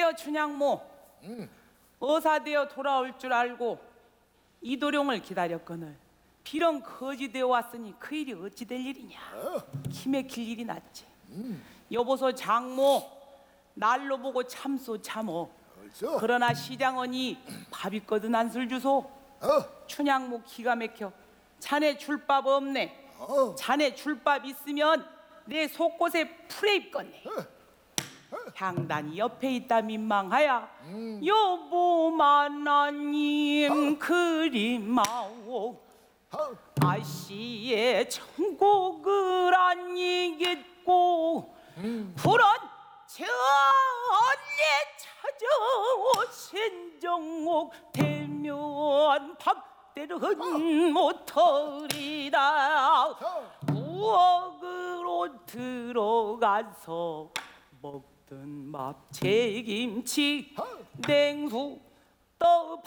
여보세요 춘향모. 어사되어 돌아올 줄 알고 이도룡을 기다렸거늘 비령 거지되어 왔으니 그 일이 어찌 될 일이냐. 기맥힐 일이 낫지. 여보소 장모, 날로 보고 참소 참어. 그러나 시장언이 밥 있거든 한술 주소. 춘향모 기가 막혀. 자네 줄 밥 없네. 자네 줄 밥 있으면 내 속곳에 풀에 입겠네. 향단이 옆에 있다 민망하야. 여보 만나님 그리마오. 아씨의 천국을 아니겠고 불은 저 언니 찾아오신 정옥 대면 밥대는 못하리다. 부엌으로 들어가서 먹던 밥, 채김치, 냉수, 떡,